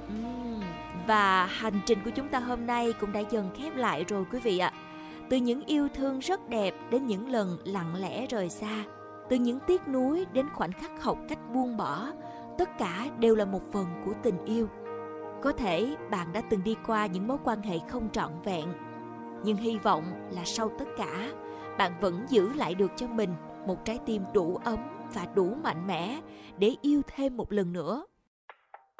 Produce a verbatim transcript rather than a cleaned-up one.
Ừm, và hành trình của chúng ta hôm nay cũng đã dần khép lại rồi quý vị ạ. Từ những yêu thương rất đẹp đến những lần lặng lẽ rời xa, từ những tiếc nuối đến khoảnh khắc học cách buông bỏ, tất cả đều là một phần của tình yêu. Có thể bạn đã từng đi qua những mối quan hệ không trọn vẹn, nhưng hy vọng là sau tất cả, bạn vẫn giữ lại được cho mình một trái tim đủ ấm và đủ mạnh mẽ để yêu thêm một lần nữa.